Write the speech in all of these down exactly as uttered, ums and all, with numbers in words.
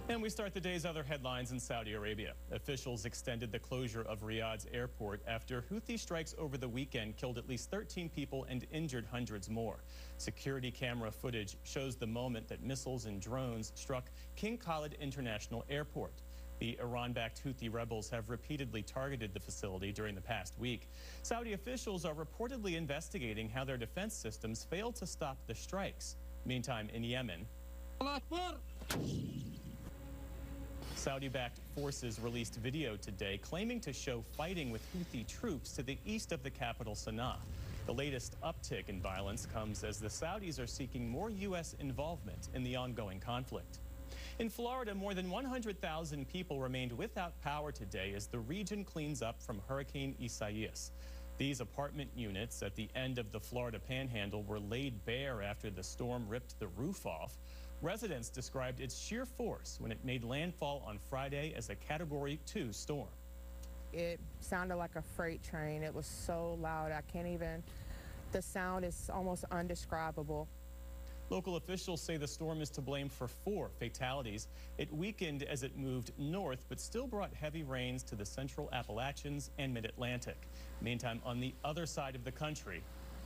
And we start the day's other headlines in Saudi Arabia. Officials extended the closure of Riyadh's airport after Houthi strikes over the weekend killed at least thirteen people and injured hundreds more. Security camera footage shows the moment that missiles and drones struck King Khalid International Airport. The Iran-backed Houthi rebels have repeatedly targeted the facility during the past week. Saudi officials are reportedly investigating how their defense systems failed to stop the strikes. Meantime, in Yemen, Saudi-backed forces released video today claiming to show fighting with Houthi troops to the east of the capital, Sana'a. The latest uptick in violence comes as the Saudis are seeking more U S involvement in the ongoing conflict. In Florida, more than one hundred thousand people remained without power today as the region cleans up from Hurricane Isaias. These apartment units at the end of the Florida Panhandle were laid bare after the storm ripped the roof off. Residents described its sheer force when it made landfall on Friday as a Category two storm. It sounded like a freight train. It was so loud, I can't even, the sound is almost undescribable. Local officials say the storm is to blame for four fatalities. It weakened as it moved north, but still brought heavy rains to the central Appalachians and mid-Atlantic. Meantime, on the other side of the country,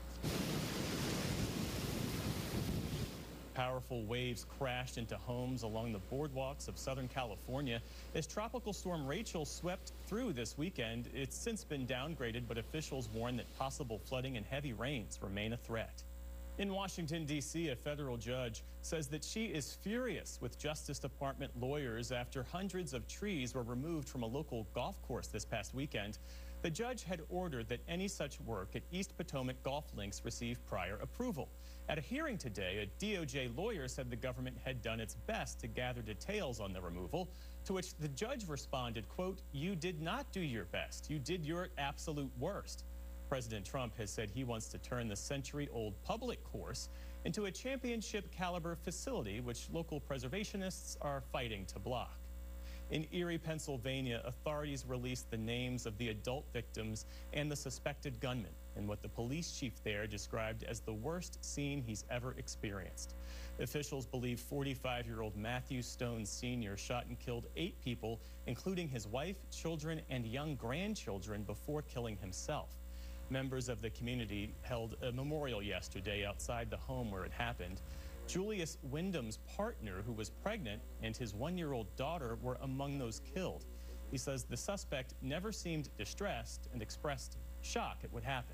powerful waves crashed into homes along the boardwalks of Southern California as Tropical Storm Rachel swept through this weekend. It's since been downgraded, but officials warn that possible flooding and heavy rains remain a threat. In Washington, D C, a federal judge says that she is furious with Justice Department lawyers after hundreds of trees were removed from a local golf course this past weekend. The judge had ordered that any such work at East Potomac Golf Links receive prior approval. At a hearing today, a D O J lawyer said the government had done its best to gather details on the removal, to which the judge responded, quote, "You did not do your best. You did your absolute worst." President Trump has said he wants to turn the century-old public course into a championship-caliber facility, which local preservationists are fighting to block. In Erie, Pennsylvania, authorities released the names of the adult victims and the suspected gunman in what the police chief there described as the worst scene he's ever experienced. Officials believe forty-five-year-old Matthew Stone Senior shot and killed eight people, including his wife, children, and young grandchildren, before killing himself. Members of the community held a memorial yesterday outside the home where it happened. Julius Wyndham's partner, who was pregnant, and his one-year-old daughter were among those killed. He says the suspect never seemed distressed and expressed shock at what happened.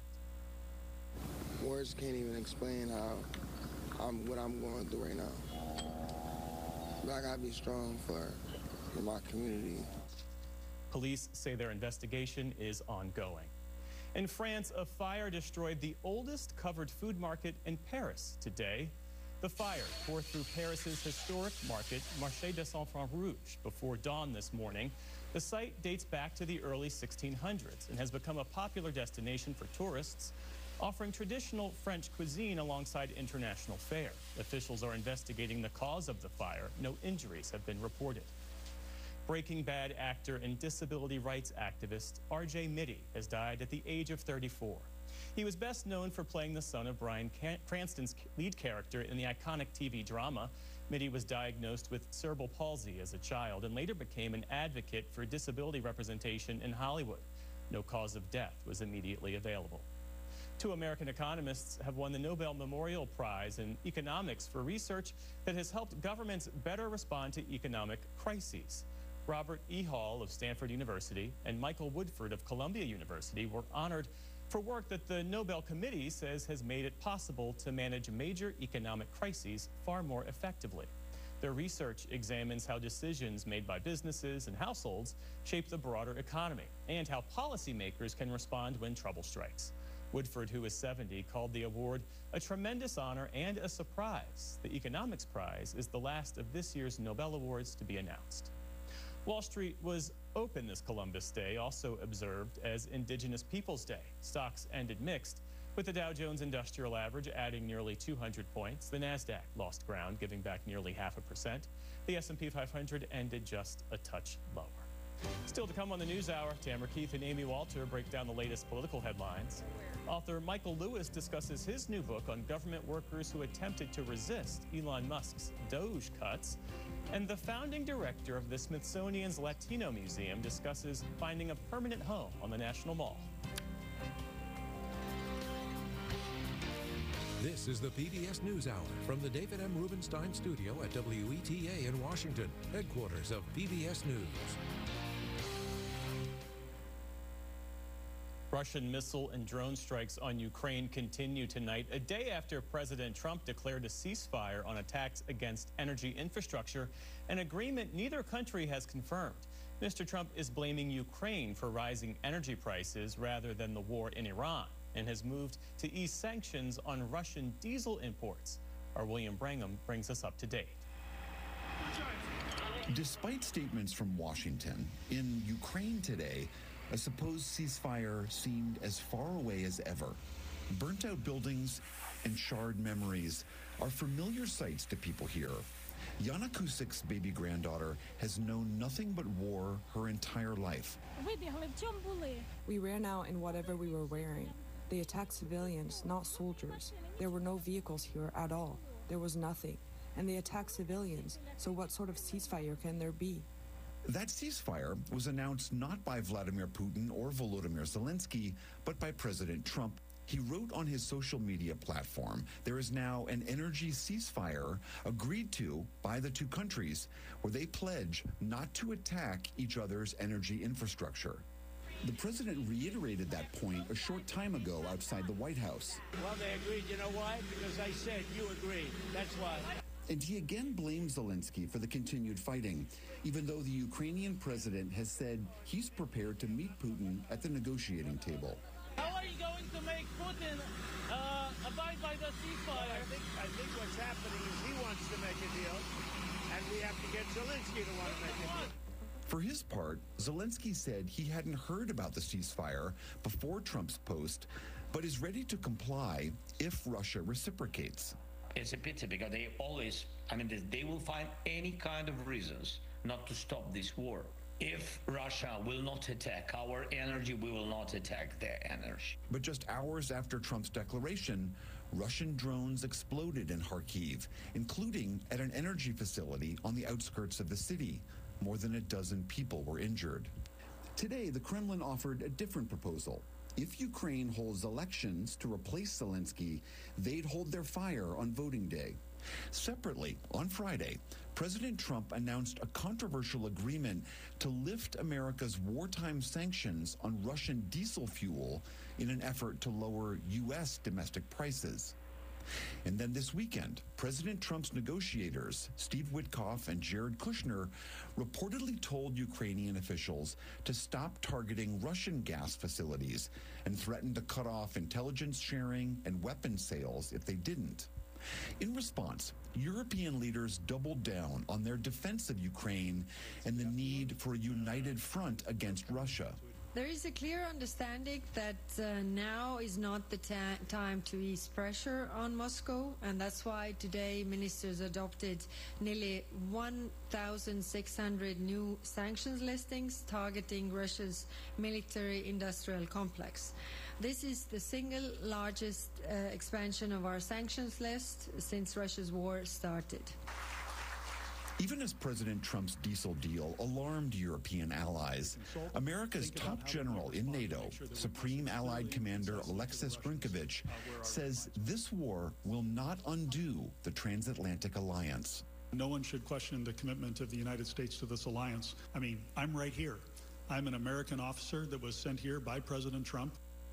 Words can't even explain how I'm, what I'm going through right now. But I gotta be strong for, for my community. Police say their investigation is ongoing. In France, a fire destroyed the oldest covered food market in Paris today. The fire tore through Paris's historic market, Marché des Enfants Rouges, before dawn this morning. The site dates back to the early sixteen hundreds and has become a popular destination for tourists, offering traditional French cuisine alongside international fare. Officials are investigating the cause of the fire. No injuries have been reported. Breaking Bad actor and disability rights activist R J Mitte has died at the age of thirty-four. He was best known for playing the son of Bryan Cranston's lead character in the iconic T V drama. Mitte was diagnosed with cerebral palsy as a child and later became an advocate for disability representation in Hollywood. No cause of death was immediately available. Two American economists have won the Nobel Memorial Prize in Economics for research that has helped governments better respond to economic crises. Robert E. Hall of Stanford University and Michael Woodford of Columbia University were honored for work that the Nobel Committee says has made it possible to manage major economic crises far more effectively. Their research examines how decisions made by businesses and households shape the broader economy and how policymakers can respond when trouble strikes. Woodford, who is seventy, called the award a tremendous honor and a surprise. The Economics Prize is the last of this year's Nobel Awards to be announced. Wall Street was open this Columbus Day, also observed as Indigenous Peoples Day. Stocks ended mixed, with the Dow Jones Industrial Average adding nearly two hundred points. The NASDAQ lost ground, giving back nearly half a percent. The S and P five hundred ended just a touch lower. Still to come on the NewsHour, Tamara Keith and Amy Walter break down the latest political headlines. Author Michael Lewis discusses his new book on government workers who attempted to resist Elon Musk's Doge cuts. And the founding director of the Smithsonian's Latino Museum discusses finding a permanent home on the National Mall. This is the P B S NewsHour from the David M. Rubenstein studio at W E T A in Washington, headquarters of P B S News. Russian missile and drone strikes on Ukraine continue tonight, a day after President Trump declared a ceasefire on attacks against energy infrastructure, an agreement neither country has confirmed. Mister Trump is blaming Ukraine for rising energy prices rather than the war in Iran, and has moved to ease sanctions on Russian diesel imports. Our William Brangham brings us up to date. Despite statements from Washington, in Ukraine today, a supposed ceasefire seemed as far away as ever. Burnt-out buildings and charred memories are familiar sights to people here. Yana Kusik's baby granddaughter has known nothing but war her entire life. We ran out in whatever we were wearing. They attacked civilians, not soldiers. There were no vehicles here at all. There was nothing. And they attacked civilians, so what sort of ceasefire can there be? That ceasefire was announced not by Vladimir Putin or Volodymyr Zelensky, but by President Trump. He wrote on his social media platform, there is now an energy ceasefire agreed to by the two countries, where they pledge not to attack each other's energy infrastructure. The president reiterated that point a short time ago outside the White House. Well, they agreed. You know why? Because I said you agreed. That's why. And he again blames Zelensky for the continued fighting, even though the Ukrainian president has said he's prepared to meet Putin at the negotiating table. How are you going to make Putin uh, abide by the ceasefire? I think, I think what's happening is he wants to make a deal, and we have to get Zelensky to want to make a deal. For his part, Zelensky said he hadn't heard about the ceasefire before Trump's post, but is ready to comply if Russia reciprocates. It's a pity because they always, I mean, they will find any kind of reasons not to stop this war. If Russia will not attack our energy, we will not attack their energy. But just hours after Trump's declaration, Russian drones exploded in Kharkiv, including at an energy facility on the outskirts of the city. More than a dozen people were injured. Today, the Kremlin offered a different proposal. If Ukraine holds elections to replace Zelensky, they'd hold their fire on voting day. Separately, on Friday, President Trump announced a controversial agreement to lift America's wartime sanctions on Russian diesel fuel in an effort to lower U S domestic prices. And then this weekend, President Trump's negotiators, Steve Witkoff and Jared Kushner, reportedly told Ukrainian officials to stop targeting Russian gas facilities and threatened to cut off intelligence sharing and weapons sales if they didn't. In response, European leaders doubled down on their defense of Ukraine and the need for a united front against Russia. There is a clear understanding that uh, now is not the ta time to ease pressure on Moscow, and that's why today ministers adopted nearly one thousand six hundred new sanctions listings targeting Russia's military-industrial complex. This is the single largest uh, expansion of our sanctions list since Russia's war started. Even as President Trump's diesel deal alarmed European allies, America's top general in NATO, Supreme Allied Commander Alexis Brinkovich, says this war will not undo the transatlantic alliance. No one should question the commitment of the United States to this alliance. I mean, I'm right here. I'm an American officer that was sent here by President Trump.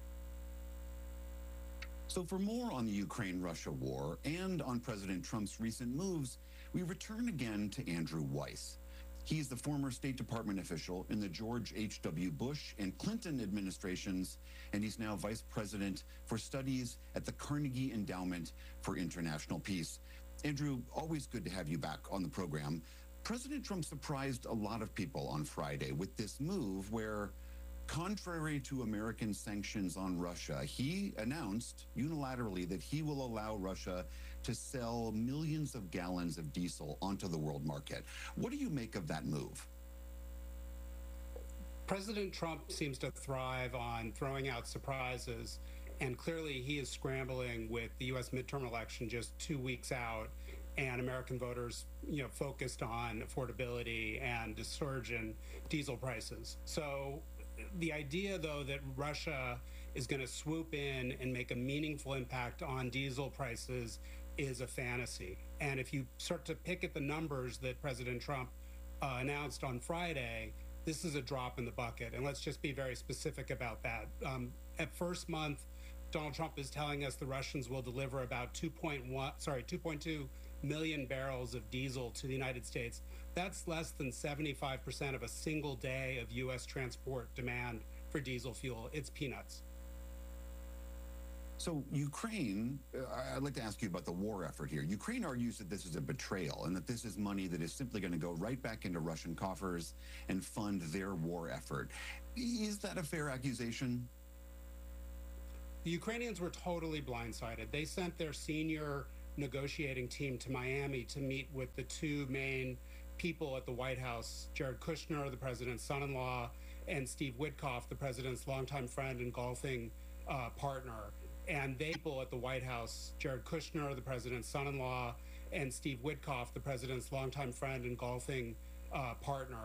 So for more on the Ukraine-Russia war and on President Trump's recent moves, we return again to Andrew Weiss. He's the former State Department official in the George H W Bush and Clinton administrations, and he's now vice president for studies at the Carnegie Endowment for International Peace. Andrew, always good to have you back on the program. President Trump surprised a lot of people on Friday with this move where, contrary to American sanctions on Russia, he announced unilaterally that he will allow Russia to sell millions of gallons of diesel onto the world market. What do you make of that move? President Trump seems to thrive on throwing out surprises, and clearly he is scrambling with the U S midterm election just two weeks out, and American voters, you know, focused on affordability and the surge in diesel prices. So the idea, though, that Russia is going to swoop in and make a meaningful impact on diesel prices is a fantasy. And if you start to pick at the numbers that President Trump uh, announced on Friday, this is a drop in the bucket. And let's just be very specific about that. Um, at first month, Donald Trump is telling us the Russians will deliver about two point one, sorry, two point two million barrels of diesel to the United States. That's less than seventy-five percent of a single day of U S transport demand for diesel fuel. It's peanuts. So Ukraine, uh, I'd like to ask you about the war effort here. Ukraine argues that this is a betrayal and that this is money that is simply going to go right back into Russian coffers and fund their war effort. Is that a fair accusation? The Ukrainians were totally blindsided. They sent their senior negotiating team to Miami to meet with the two main people at the White House, Jared Kushner, the president's son-in-law, and Steve Witkoff, the president's longtime friend and golfing uh, partner. And they people at the White House, Jared Kushner, the president's son-in-law, and Steve Witkoff, the president's longtime friend and golfing uh, partner,